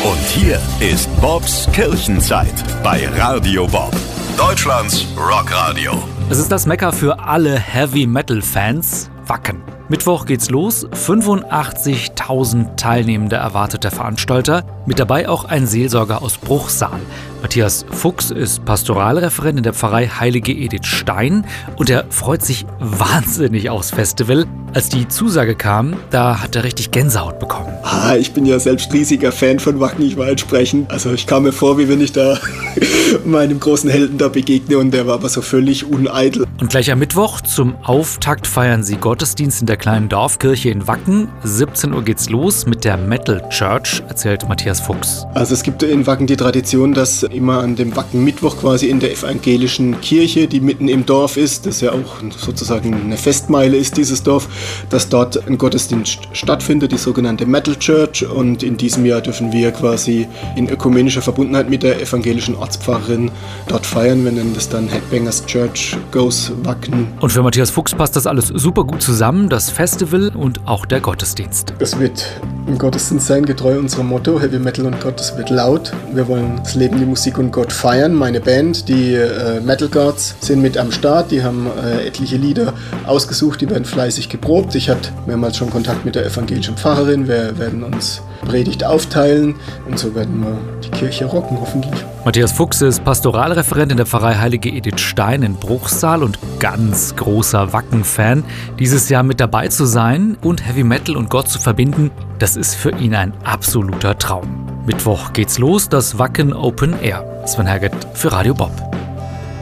Und hier ist Bobs Kirchenzeit bei Radio Bob, Deutschlands Rockradio. Es ist das Mekka für alle Heavy-Metal-Fans, Wacken. Mittwoch geht's los, 85.000 Teilnehmende erwartet der Veranstalter, mit dabei auch ein Seelsorger aus Bruchsal. Matthias Fuchs ist Pastoralreferent in der Pfarrei Heilige Edith Stein und er freut sich wahnsinnig aufs Festival. Als die Zusage kam, da hat er richtig Gänsehaut bekommen. Ich bin ja selbst riesiger Fan von Wacken, ich war entsprechend. Also ich kam mir vor, wie wenn ich da meinem großen Helden da begegne und der war aber so völlig uneitel. Und gleich am Mittwoch zum Auftakt feiern sie Gottesdienst in der kleinen Dorfkirche in Wacken. 17 Uhr geht's los mit der Metal Church, erzählt Matthias Fuchs. Also es gibt in Wacken die Tradition, dass immer an dem Wacken-Mittwoch quasi in der evangelischen Kirche, die mitten im Dorf ist, das ja auch sozusagen eine Festmeile ist, dieses Dorf, dass dort ein Gottesdienst stattfindet, die sogenannte Metal Church. Und in diesem Jahr dürfen wir quasi in ökumenischer Verbundenheit mit der evangelischen Ortspfarrerin dort feiern. Wir nennen das dann Headbangers Church Goes Wacken. Und für Matthias Fuchs passt das alles super gut zusammen, das Festival und auch der Gottesdienst. Das wird im Gottesdienst sein, getreu unserem Motto, Heavy Metal und Gott, das wird laut. Wir wollen das Leben, die Musik und Gott feiern. Meine Band, die Metal Gods, sind mit am Start. Die haben etliche Lieder ausgesucht, die werden fleißig geprobt. Ich hatte mehrmals schon Kontakt mit der evangelischen Pfarrerin. Wir werden uns Predigt aufteilen und so werden wir die Kirche rocken, hoffentlich. Matthias Fuchs ist Pastoralreferent in der Pfarrei Heilige Edith Stein in Bruchsal und ganz großer Wacken-Fan. Dieses Jahr mit dabei zu sein und Heavy Metal und Gott zu verbinden, das ist für ihn ein absoluter Traum. Mittwoch geht's los, das Wacken Open Air. Sven Herget für Radio Bob.